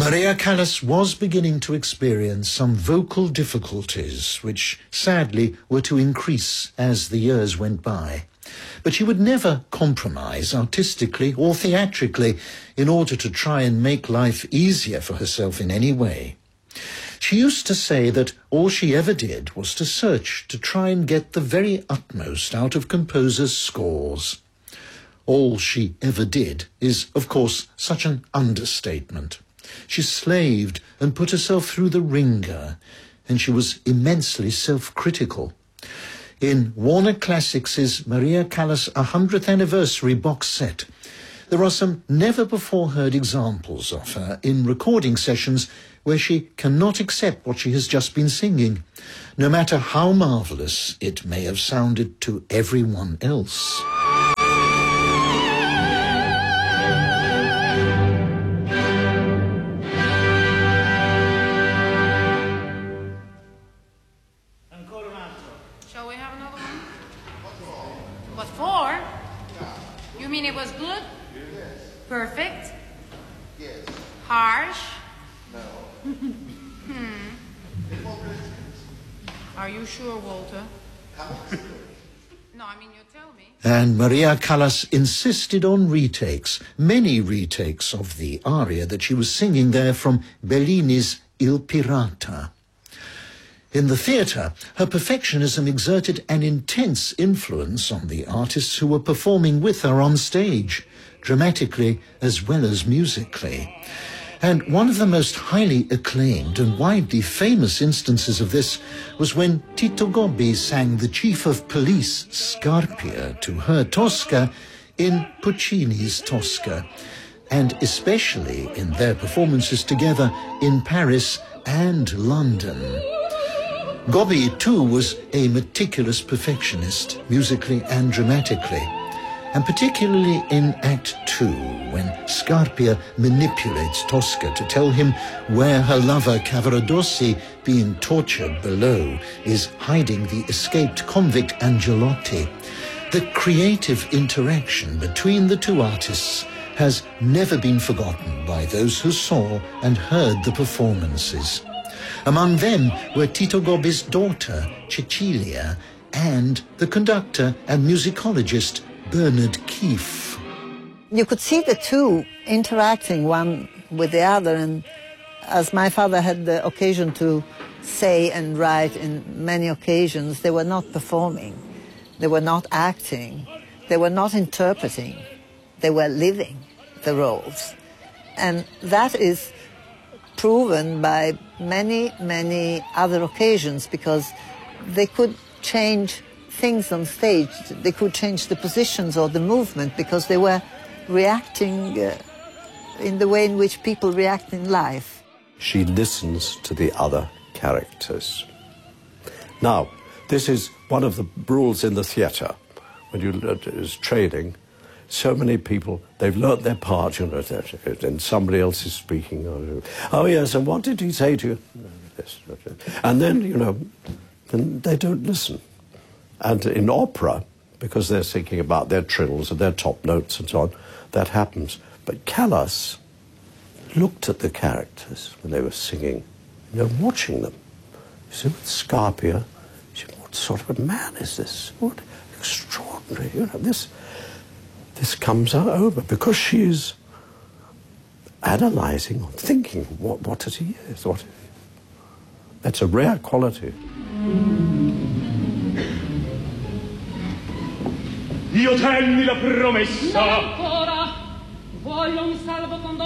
Maria Callas was beginning to experience some vocal difficulties, which sadly were to increase as the years went by. But she would never compromise artistically or theatrically in order to try and make life easier for herself in any way. She used to say that all she ever did was to search to try and get the very utmost out of composers' scores. All she ever did is, of course, such an understatement. She slaved and put herself through the ringer, and she was immensely self-critical. In Warner Classics' Maria Callas 100th Anniversary box set, there are some never-before-heard examples of her in recording sessions where she cannot accept what she has just been singing, no matter how marvellous it may have sounded to everyone else. Shall we have another one? What for? You mean it was good? Yes. Perfect? Yes. Harsh? No. Are you sure, Walter? No, I mean, you tell me. And Maria Callas insisted on retakes, many retakes of the aria that she was singing there from Bellini's Il Pirata. In the theatre, her perfectionism exerted an intense influence on the artists who were performing with her on stage, dramatically as well as musically. And one of the most highly acclaimed and widely famous instances of this was when Tito Gobbi sang the chief of police, Scarpia, to her Tosca in Puccini's Tosca, and especially in their performances together in Paris and London. Gobbi, too, was a meticulous perfectionist, musically and dramatically, and particularly in Act 2, when Scarpia manipulates Tosca to tell him where her lover Cavaradossi, being tortured below, is hiding the escaped convict Angelotti. The creative interaction between the two artists has never been forgotten by those who saw and heard the performances. Among them were Tito Gobbi's daughter, Cecilia, and the conductor and musicologist, Bernard Keefe. You could see the two interacting one with the other, and as my father had the occasion to say and write in many occasions, they were not performing, they were not acting, they were not interpreting, they were living the roles. And that is proven by many, many other occasions, because they could change things on stage, they could change the positions or the movement, because they were reacting in the way in which people react in life. She listens to the other characters. Now, this is one of the rules in the theatre. When you is training, so many people, they've learnt their part, you know, and somebody else is speaking. Oh, yes, and what did he say to you? And then, you know, then they don't listen. And in opera, because they're thinking about their trills and their top notes and so on, that happens. But Callas looked at the characters when they were singing, you know, watching them. You see, with Scarpia, she said, what sort of a man is this? What extraordinary, you know, this comes over because she's analysing or thinking, what is he? That's a rare quality. Io tenni la promessa. Ancora, voglio un salvo condono.